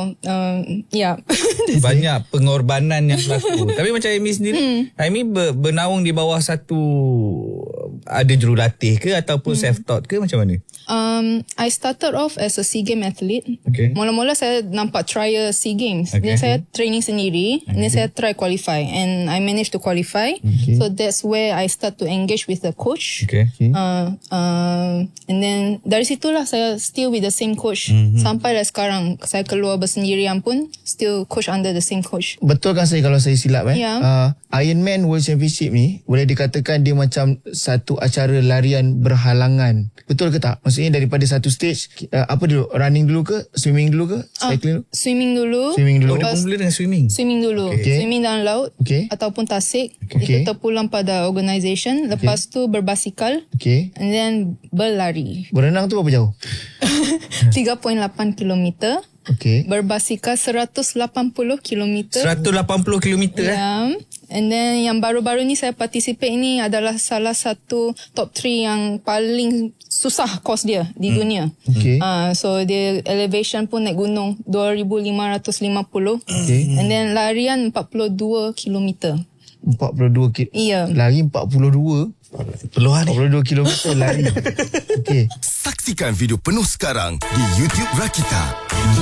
Ya. Banyak pengorbanan yang berlaku. Tapi macam Amy sendiri, Amy bernaung di bawah satu, ada jurulatih ke ataupun self-taught ke, macam mana? I started off as a SEA Games athlete. Okay. Mula-mula saya nampak trial SEA Games. Okay. Then saya training sendiri. And then saya try qualify. And I managed to qualify. Okay. So that's where I start to engage with the coach. Okay. And then dari situlah saya still with the same coach. Sampai dah sekarang saya keluar bersendirian pun still coach under the same coach. Betul kan saya kalau saya silap Ya. Ironman World Championship ni boleh dikatakan dia macam satu acara larian berhalangan. Betul ke tak? Maksudnya daripada satu stage, apa dulu? Running dulu ke? Swimming dulu ke? Cycling dulu? Swimming dulu. Swimming dulu. Oh, dia pun mula dengan swimming? Swimming dulu. Okay. Swimming dalam laut. Okay. Ataupun tasik. Okay. Itu terpulang pada organisation. Lepas tu berbasikal. Okay. And then berlari. Berenang tu berapa jauh? 3.8 kilometer. Okay. Berbasikal 180 kilometer. 180 kilometer Ya. And then yang baru-baru ni saya participate ni adalah salah satu top 3 yang paling susah course dia di dunia. Okay. So dia elevation pun naik gunung 2,550. Okay. And then larian 42 kilometer. 42 km. Ya. Lari 42. Peluhan ni. 42 km lari. Okay. Saksikan video penuh sekarang di YouTube Rakita.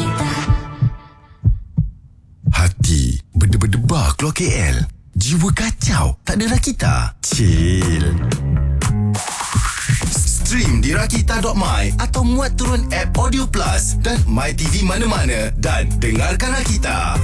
Hati berdebar-debar keluar KL. Jiwa kacau, tak ada Rakita. Chill. Stream di Rakita.my atau muat turun app Audio Plus dan My TV mana-mana dan dengarkan Rakita.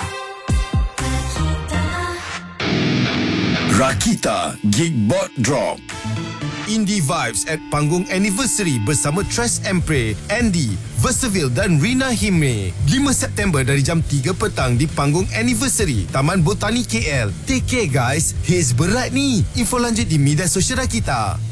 Rakita Geekbot Drop. Indie Vibes at panggung anniversary bersama Trash Empre, Andy, Versaville dan Rina Himre. 5 September dari jam 3 petang di panggung anniversary Taman Botani KL. Take care guys, hits berat ni. Info lanjut di media sosial Rakita.